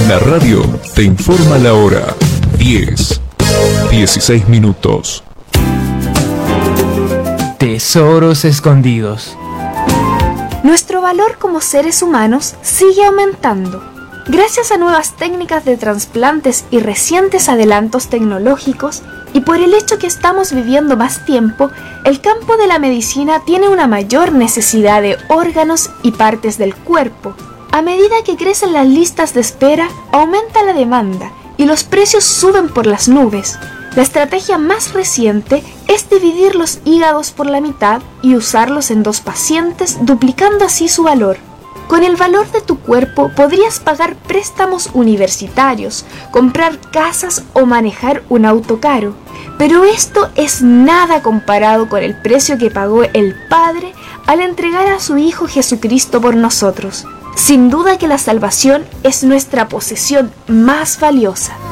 La radio te informa la hora. 10:16 minutos. Tesoros escondidos. Nuestro valor como seres humanos sigue aumentando. Gracias a nuevas técnicas de trasplantes y recientes adelantos tecnológicos, y por el hecho que estamos viviendo más tiempo, el campo de la medicina tiene una mayor necesidad de órganos y partes del cuerpo. A medida que crecen las listas de espera, aumenta la demanda y los precios suben por las nubes. La estrategia más reciente es dividir los hígados por la mitad y usarlos en 2 pacientes, duplicando así su valor. Con el valor de tu cuerpo podrías pagar préstamos universitarios, comprar casas o manejar un auto caro. Pero esto es nada comparado con el precio que pagó el Padre al entregar a su Hijo Jesucristo por nosotros. Sin duda que la salvación es nuestra posesión más valiosa.